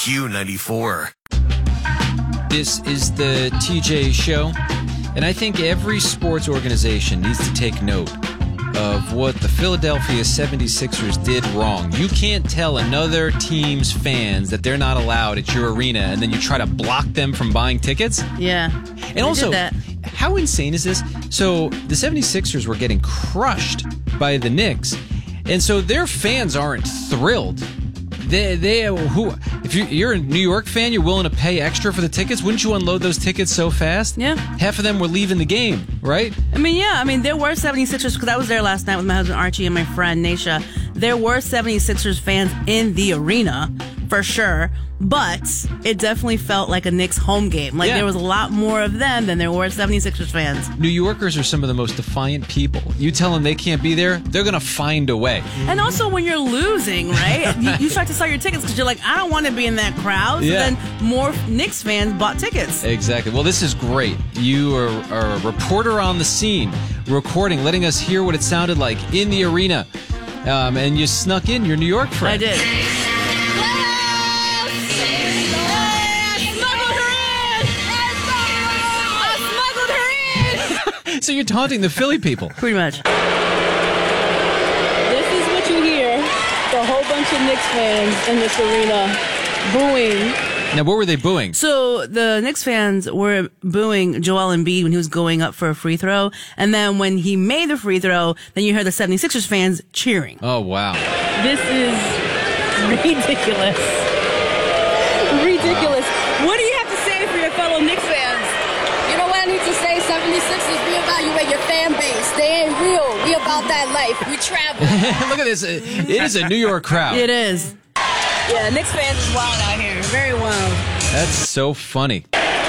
Q94. This is the TJ Show, and I think every sports organization needs to take note of what the Philadelphia 76ers did wrong. You can't tell another team's fans that they're not allowed at your arena, and then you try to block them from buying tickets. Yeah. And also, how insane is this? So the 76ers were getting crushed by the Knicks, and so their fans aren't thrilled. If you're a New York fan, you're willing to pay extra for the tickets. Wouldn't you unload those tickets so fast? Yeah. Half of them were leaving the game, right? I mean, there were 76ers, because I was there last night with my husband Archie and my friend Naisha. There were 76ers fans in the arena, for sure. But it definitely felt like a Knicks home game. There was a lot more of them than there were 76ers fans. New Yorkers are some of the most defiant people. You tell them they can't be there, they're going to find a way. And also when you're losing, right? you start to sell your tickets because you're like, I don't want to be in that crowd. So then more Knicks fans bought tickets. Exactly. Well, this is great. You are a reporter on the scene, recording, letting us hear what it sounded like in the arena. And you snuck in your New York friend. I did. So you're taunting the Philly people. Pretty much. This is what you hear. A whole bunch of Knicks fans in this arena booing. Now, what were they booing? So the Knicks fans were booing Joel Embiid when he was going up for a free throw. And then when he made the free throw, then you heard the 76ers fans cheering. Oh, wow. This is ridiculous. Ridiculous. What do you have to say for your fellow Knicks fans? You know what I need to say? 76ers, reevaluate your fan base. They ain't real. We about that life. We travel. Look at this. It is a New York crowd. It is. Yeah, Knicks fans is wild out here. Very wild. That's so funny.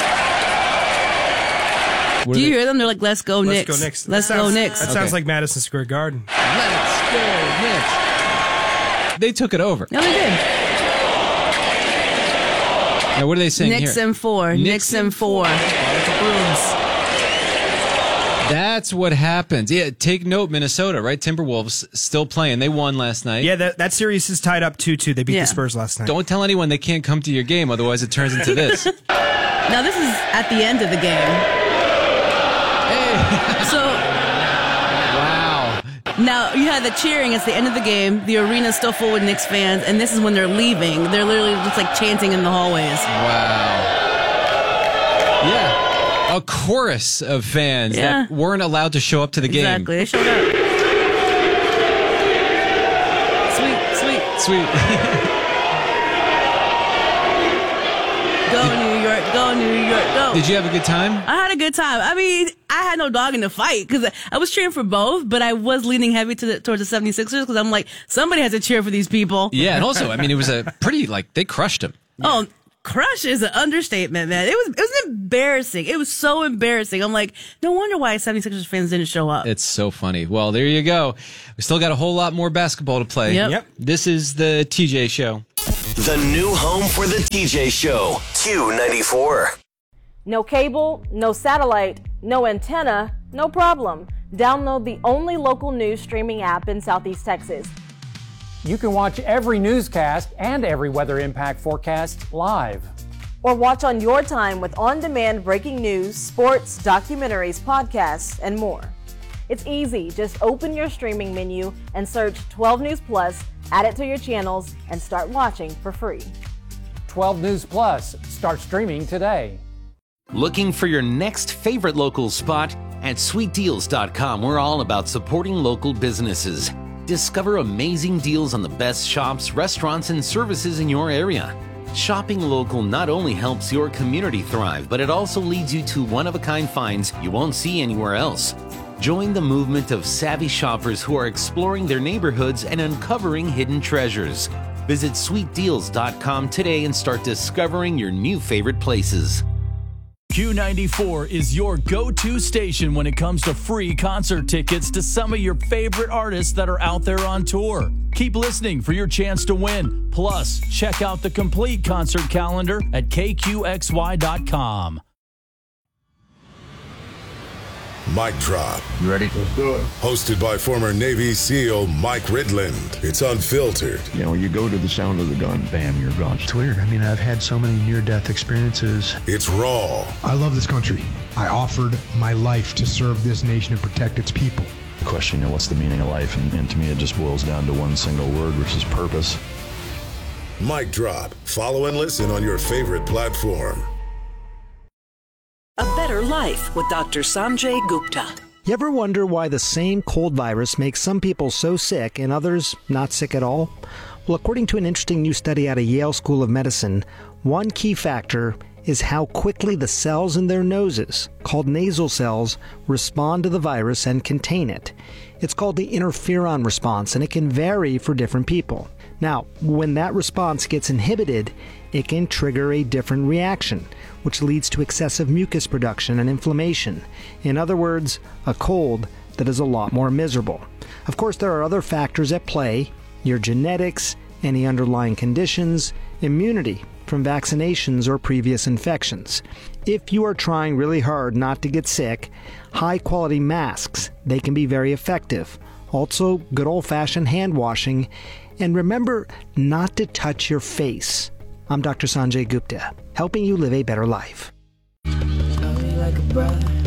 Do you hear them? They're like, let's go Knicks. Let's go Knicks. Let's go Knicks. That sounds like Madison Square Garden. Let's go Knicks. They took it over. No, they did. Now, what are they saying Knicks here? and 4. Knicks and 4. That's what happens. Yeah, take note, Minnesota, right? Timberwolves still playing. They won last night. Yeah, that series is tied up 2-2. They beat the Spurs last night. Don't tell anyone they can't come to your game, otherwise it turns into this. Now, this is at the end of the game. Hey. So, wow. now you had the cheering. It's the end of the game. The arena's still full with Knicks fans, and this is when they're leaving. They're literally just like chanting in the hallways. Wow. Yeah. A chorus of fans that weren't allowed to show up to the game. Exactly. They showed up. Sweet. Go New York, go New York, go. Did you have a good time? I had a good time. I mean, I had no dog in the fight because I was cheering for both, but I was leaning heavy towards the 76ers because I'm like, somebody has to cheer for these people. Yeah, and also, I mean, it was a pretty, they crushed him. Oh, crush is an understatement, man. It was embarrassing. It was so embarrassing. I'm like, no wonder why 76ers fans didn't show up. It's so funny. Well, there you go. We still got a whole lot more basketball to play. Yep. This is the TJ Show. The new home for the TJ Show. Q94. No cable, no satellite, no antenna, no problem. Download the only local news streaming app in Southeast Texas. You can watch every newscast and every weather impact forecast live. Or watch on your time with on-demand breaking news, sports, documentaries, podcasts, and more. It's easy. Just open your streaming menu and search 12 News Plus, add it to your channels, and start watching for free. 12 News Plus. Start streaming today. Looking for your next favorite local spot? At sweetdeals.com, we're all about supporting local businesses. Discover amazing deals on the best shops, restaurants, and services in your area. Shopping local not only helps your community thrive, but it also leads you to one-of-a-kind finds you won't see anywhere else. Join the movement of savvy shoppers who are exploring their neighborhoods and uncovering hidden treasures. Visit sweetdeals.com today and start discovering your new favorite places. Q94 is your go-to station when it comes to free concert tickets to some of your favorite artists that are out there on tour. Keep listening for your chance to win. Plus, check out the complete concert calendar at kqxy.com. 94 is your go-to station when it comes to free concert tickets to some of your favorite artists that are out there on tour. Keep listening for your chance to win. Plus, check out the complete concert calendar at kqxy.com. 94 is your go-to station when it comes to free concert tickets to some of your favorite artists that are out there on tour. Keep listening for your chance to win. Plus, check out the complete concert calendar at kqxy.com. Mic Drop. You ready? Let's do it. Hosted by former Navy SEAL Mike Ridland. It's unfiltered. You know, you go to the sound of the gun, bam, you're gone. It's weird. I mean, I've had so many near-death experiences. It's raw. I love this country. I offered my life to serve this nation and protect its people. The question, what's the meaning of life? And to me, it just boils down to one single word, which is purpose. Mic Drop. Follow and listen on your favorite platform. A Better Life with Dr. Sanjay Gupta. You ever wonder why the same cold virus makes some people so sick and others not sick at all? Well, according to an interesting new study out of Yale School of Medicine, one key factor is how quickly the cells in their noses, called nasal cells, respond to the virus and contain it. It's called the interferon response, and it can vary for different people. Now, when that response gets inhibited, it can trigger a different reaction, which leads to excessive mucus production and inflammation. In other words, a cold that is a lot more miserable. Of course, there are other factors at play: your genetics, any underlying conditions, immunity from vaccinations or previous infections. If you are trying really hard not to get sick, high-quality masks, they can be very effective. Also, good old-fashioned hand washing. And remember not to touch your face. I'm Dr. Sanjay Gupta, helping you live a better life. Love me like a brother.